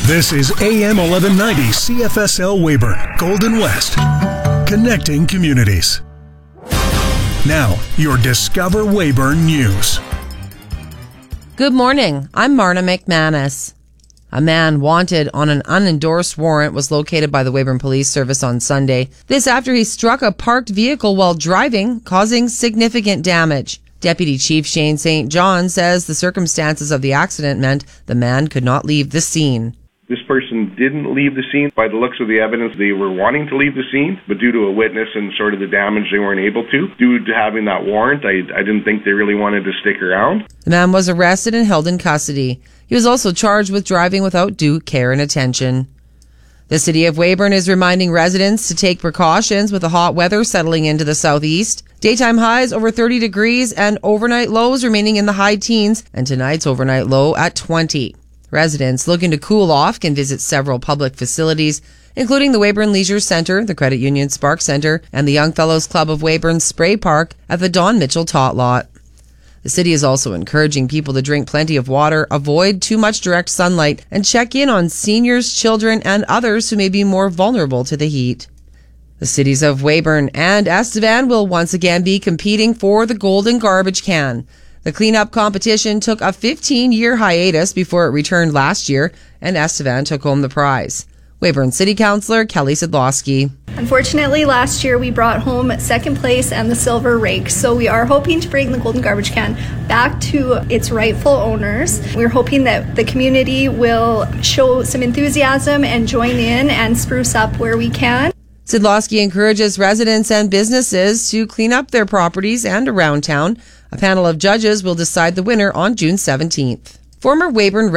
This is AM 1190 CFSL Weyburn, Golden West, connecting communities. Now, your Discover Weyburn News. Good morning. I'm Marna McManus. A man wanted on an unendorsed warrant was located by the Weyburn Police Service on Sunday. This after he struck a parked vehicle while driving, causing significant damage. Deputy Chief Shane St. John says the circumstances of the accident meant the man could not leave the scene. This person didn't leave the scene. By the looks of the evidence, they were wanting to leave the scene, but due to a witness and sort of the damage, they weren't able to. Due to having that warrant, I didn't think they really wanted to stick around. The man was arrested and held in custody. He was also charged with driving without due care and attention. The City of Weyburn is reminding residents to take precautions with the hot weather settling into the southeast. Daytime highs over 30 degrees and overnight lows remaining in the high teens, and tonight's overnight low at 20. Residents looking to cool off can visit several public facilities, including the Weyburn Leisure Centre, the Credit Union Spark Centre, and the Young Fellows Club of Weyburn Spray Park at the Don Mitchell Tot Lot. The city is also encouraging people to drink plenty of water, avoid too much direct sunlight, and check in on seniors, children, and others who may be more vulnerable to the heat. The cities of Weyburn and Estevan will once again be competing for the Golden Garbage Can. The cleanup competition took a 15-year hiatus before it returned last year, and Estevan took home the prize. Weyburn City Councillor Kelly Sidlowski. Unfortunately, last year we brought home second place and the silver rake, so we are hoping to bring the Golden Garbage Can back to its rightful owners. We're hoping that the community will show some enthusiasm and join in and spruce up where we can. Sidlowski encourages residents and businesses to clean up their properties and around town. A panel of judges will decide the winner on June 17th. Former Weyburn